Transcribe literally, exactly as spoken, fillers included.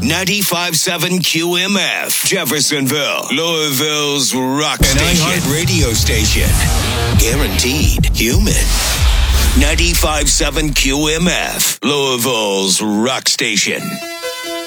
ninety-five point seven Q M F, Jeffersonville, Louisville's rock An station. iHeart radio station. Guaranteed human. ninety-five point seven Q M F, Louisville's rock station.